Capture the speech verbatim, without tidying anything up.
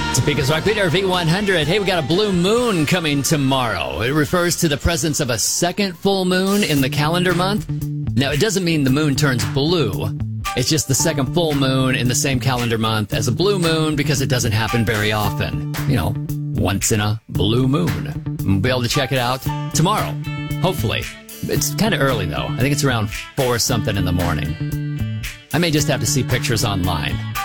Topeka's Rock Beater V one hundred. Hey, we got a blue moon coming tomorrow. It refers to the presence of a second full moon in the calendar month. Now, it doesn't mean the moon turns blue. It's just the second full moon in the same calendar month as a blue moon because it doesn't happen very often. You know, once in a blue moon. We'll be able to check it out tomorrow, hopefully. It's kind of early, though. I think it's around four something in the morning. I may just have to see pictures online.